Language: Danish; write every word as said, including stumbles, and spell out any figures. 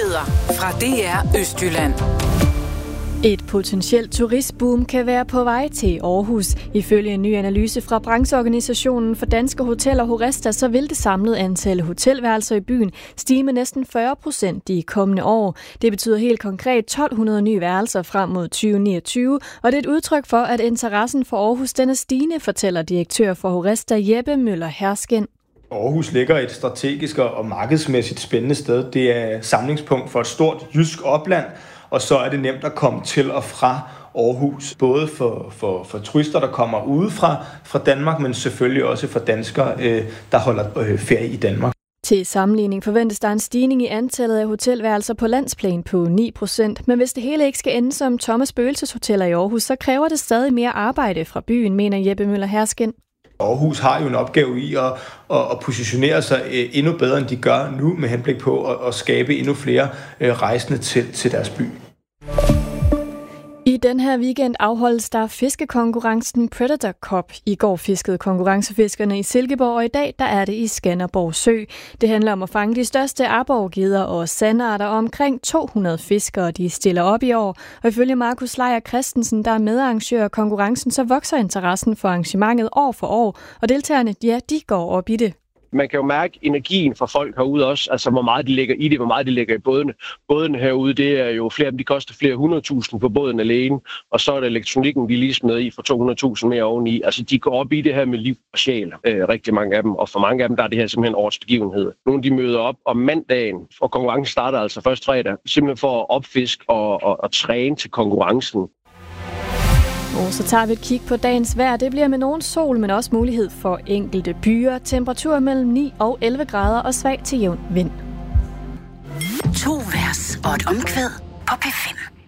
Nyheder fra D R Østjylland. Et potentielt turistboom kan være på vej til Aarhus. Ifølge en ny analyse fra brancheorganisationen for danske hoteller Horesta, så vil det samlede antal hotelværelser i byen stige med næsten fyrre procent de kommende år. Det betyder helt konkret tolv hundrede nye værelser frem mod tyve niogtyve, og det er et udtryk for, at interessen for Aarhus den er stigende, fortæller direktør for Horesta Jeppe Møller Hersken. Aarhus ligger et strategisk og markedsmæssigt spændende sted. Det er samlingspunkt for et stort jysk opland, og så er det nemt at komme til og fra Aarhus, både for, for, for turister, der kommer udefra fra Danmark, men selvfølgelig også for danskere, øh, der holder øh, ferie i Danmark. Til sammenligning forventes der en stigning i antallet af hotelværelser på landsplan på ni procent, men hvis det hele ikke skal ende som tomme spøgelseshoteller i Aarhus, så kræver det stadig mere arbejde fra byen, mener Jeppe Møller Hersken. Aarhus har jo en opgave i at, at positionere sig endnu bedre, end de gør nu, med henblik på at, at skabe endnu flere rejsende til, til deres by. I den her weekend afholdes der fiskekonkurrencen Predator Cup. I går fiskede konkurrencefiskerne i Silkeborg, og i dag der er det i Skanderborg Sø. Det handler om at fange de største aborgeder og sandarter, og omkring to hundrede fiskere de stiller op i år. Og ifølge Markus Lejer Christensen, der er medarrangør af konkurrencen, så vokser interessen for arrangementet år for år, og deltagerne, ja, de går op i det. Man kan jo mærke energien fra folk herude også, altså hvor meget de lægger i det, hvor meget de lægger i bådene. Bådene herude, det er jo flere af dem, de koster flere hundredtusind på båden alene, og så er det elektronikken, de lige smed i for to hundrede tusind mere oveni. Altså de går op i det her med liv og sjæl, øh, rigtig mange af dem, og for mange af dem, der er det her simpelthen årets begivenhed. Nogle de møder op om mandagen, og konkurrencen starter altså først fredag, simpelthen for at opfiske og, og, og træne til konkurrencen. Og så tager vi et kig på dagens vejr. Det bliver med nogen sol, men også mulighed for enkelte byer. Temperatur mellem ni og elleve grader og svag til jævn vind. To vers og et omkvæd på P fem.